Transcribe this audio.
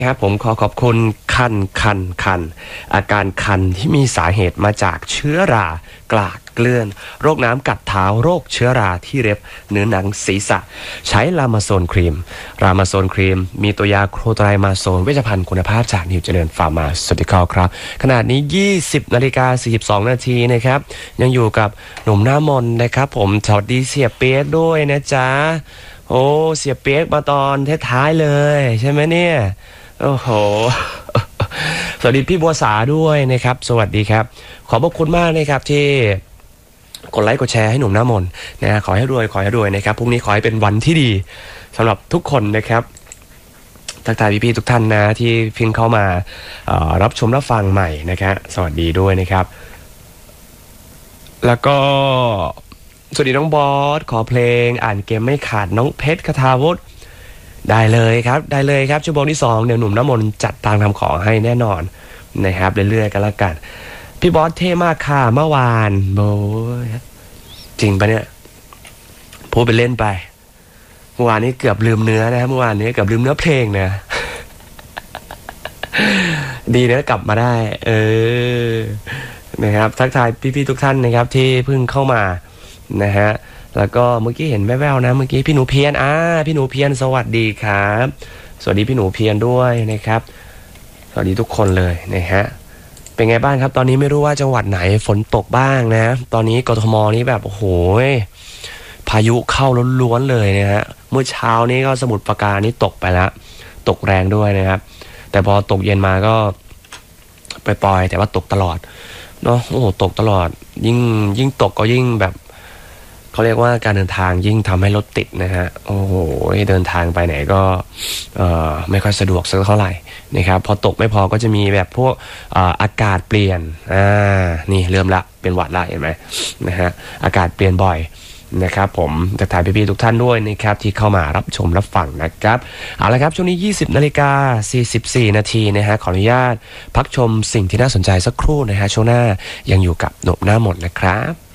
ครับผมขอขอบคุณคันอาการคันที่มีสาเหตุมาจากเชื้อรากลากเกลื่อนโรคน้ำกัดเท้าโรคเชื้อราที่เล็บเนื้อหนังศีรษะใช้รามาโซนครีมมีตัวยาโครไตรมาโซนเวชภัณฑ์คุณภาพจากนิวเจริญฟาร์มาสติคอลครับขณะนี้ 20:42 นาทีนะครับยังอยู่กับหนุ่มหน้ามนนะครับผมสวัสดีเสียเปียกด้วยนะจ๊ะโอ้เสียเปียกมาตอนท้ายๆเลยใช่ไหมเนี่ยโอ้โห สวัสดีพี่บัวสาด้วยนะครับสวัสดีครับขอบพระคุณมากนะครับที่กดไลค์กดแชร์ให้หนุ่มหน้ามนนะขอให้รวยนะครับพรุ่งนี้ขอให้เป็นวันที่ดีสำหรับทุกคนนะครับทักทายพี่ๆทุกท่านนะที่เพิ่งเข้ามารับชมรับฟังใหม่นะครับสวัสดีด้วยนะครับแล้วก็สวัสดีน้องบอสขอเพลงอ่านเกมไม่ขาดน้องเพชรคทาวุฒิได้เลยครับชั่วโมงที่2เดี๋ยวหนุ่มน้ำมนต์จัดตามทำของให้แน่นอนนะครับเรื่อยๆกันแล้วกันพี่บอสเท่มากค่ะเมื่อวานโอ้ยจริงปะเนี่ยพูดไปเล่นไปเมื่อวานนี้เกือบลืมเนื้อนะเมื่อวานนี้เกือบลืมเนื้อเพลงนะ ดีนะกลับมาได้นะครับทักทายพี่ๆทุกท่านนะครับที่เพิ่งเข้ามานะฮะแล้วก็เมื่อกี้เห็นแว่วๆนะเมื่อกี้พี่หนูเพียรพี่หนูเพียรสวัสดีครับสวัสดีพี่หนูเพียรด้วยนะครับสวัสดีทุกคนเลยนะฮะเป็นไงบ้างครับตอนนี้ไม่รู้ว่าจังหวัดไหนฝนตกบ้างนะตอนนี้กทมนี่แบบโอ้โหพายุเข้าล้วนๆเลยนะฮะเมื่อเช้านี้ก็สมุทรปราการนี่ตกไปแล้วตกแรงด้วยนะครับแต่พอตกเย็นมาก็ปล่อยๆแต่ว่าตกตลอดเนาะโอ้โหตกตลอดยิ่งตกก็ยิ่งแบบเขาเรียกว่าการเดินทางยิ่งทำให้รถติดนะฮะโอ้โหเดินทางไปไหนก็ไม่ค่อยสะดวกสักเท่าไหร่นะครับพอตกไม่พอก็จะมีแบบพวกอากาศเปลี่ยนนี่เริ่มละเป็นหวัดละเห็นไหมนะฮะอากาศเปลี่ยนบ่อยนะครับผมจะถ่ายพี่ๆทุกท่านด้วยนะครับที่เข้ามารับชมรับฟังนะครับเอาละครับช่วงนี้ 20:44 นาทีนะฮะขออนุญาตพักชมสิ่งที่น่าสนใจสักครู่นะฮะช่วงหน้ายังอยู่กับหนุ่มหน้ามนต์นะครับ